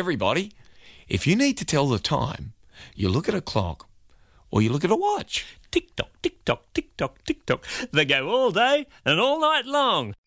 Everybody, if you need to tell the time, you look at a clock or you look at a watch. Tick-tock, tick-tock, tick-tock, tick-tock. They go all day and all night long.